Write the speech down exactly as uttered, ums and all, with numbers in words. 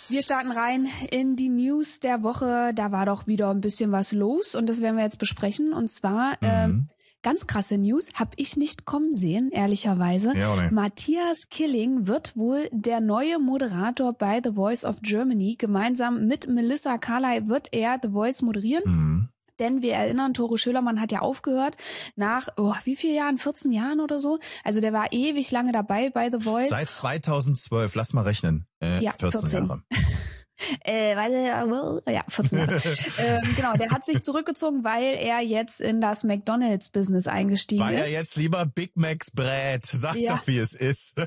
Wir starten rein in die News der Woche. Da war doch wieder ein bisschen was los und das werden wir jetzt besprechen. Und zwar mhm. ähm, ganz krasse News, habe ich nicht kommen sehen, ehrlicherweise. Ja, nee. Matthias Killing wird wohl der neue Moderator bei The Voice of Germany. Gemeinsam mit Melissa Carley wird er The Voice moderieren. Mhm. Denn wir erinnern, Tore Schölermann hat ja aufgehört nach, oh, wie viele Jahren? vierzehn Jahren oder so? Also der war ewig lange dabei bei The Voice. Seit zweitausendzwölf, lass mal rechnen. Äh, ja, vierzehn, vierzehn Jahre. Äh, weil, ja, vierzehn Jahre. ähm, genau, der hat sich zurückgezogen, weil er jetzt in das McDonalds-Business eingestiegen weil ist. Weil er jetzt lieber Big Macs brät. Sag ja. doch, wie es ist.